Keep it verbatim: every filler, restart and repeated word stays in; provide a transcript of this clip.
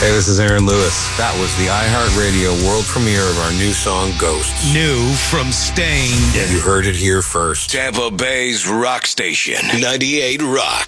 Hey, this is Aaron Lewis. That was the iHeartRadio world premiere of our new song, Ghosts. New from Stained. You heard it here first. Tampa Bay's rock station, ninety-eight Rock.